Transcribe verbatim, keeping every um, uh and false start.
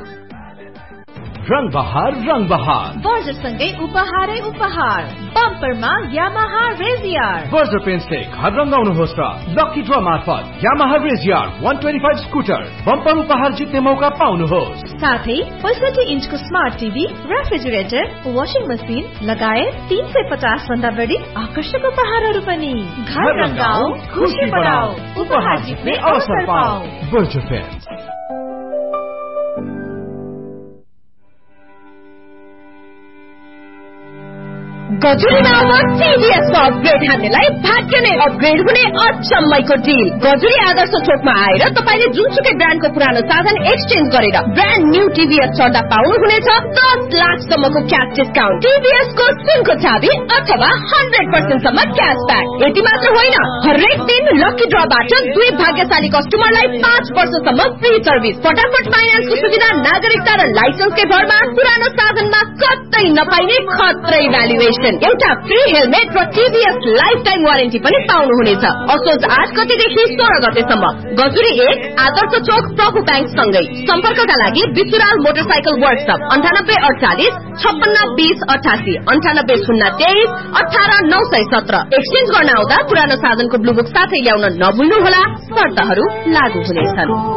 रंग बहार रंग बहार वर्जसँगै उपहारै उपहार बम्परमा यामाहा रेजियर वर्ज पेन्ट्सले घर रंगाउनुहोस् र लकी ड्र मार्फत Yamaha रेजियर one twenty-five scooter bumper उपहार जित्ने मौका पाउनुहोस्। साथै पैंसठी इन्चको smart TV, refrigerator, washing machine लगायत तीन सय पचास भन्दा बढी आकर्षक उपहारहरू पनि। घर रंगाऊ, खुशी बढाऊ, उपहार जित्ने अवसर पाऊ। वर्ज पेन्ट्स। गजुरीमा अब टिभीएसको अपग्रेड हान्नेलाई भाग्य नै अपग्रेड हुने अचम्मैको डिल। गजुरी आदर्श चोकमा आएर तपाईले जुनसुकै ब्रान्डको पुरानो साधन एक्सचेन्ज गरेर ब्रान्ड न्यू टिभीएस चढ्दा पाउनुहुनेछ दस लाखसम्मको क्यास डिस्काउन्ट, टिभीएसको सुनको चाबी अथवा हन्ड्रेड पर्सेन्ट सम्म क्यासब्याक। यति मात्र होइन, हरेक दिन लकी ड्रबाट दुई भाग्यशाली कस्टमरलाई पाँच वर्षसम्म फ्री सर्भिस, फटाफट फाइनान्सको सुविधा, नागरिकता र लाइसेन्सकै भरमा पुरानो साधनमा कतै नपाइने खत्रै भ्यालुएसन, एउटा फ्री हेलमेट र टिभीएस लाइफ टाइम वारेन्टी पनि पाउनुहुनेछ। असोज आठ गतेदेखि सोह्र गतेसम्म गजुरी एक आदर्श चोक प्रभु ब्याङ्क सँगै। सम्पर्कका लागि विसुराल मोटरसाइकल वर्कसप अन्ठानब्बे अडचालिस छप्पन्न बीस अठासी अन्ठानब्बे शून्य तेइस अठार नौ सय सत्र। एक्सचेन्ज गर्न आउँदा पुरानो साधनको ब्लू बुक साथै ल्याउन नभुल्नुहोला, शर्तहरू लागू हुनेछन्।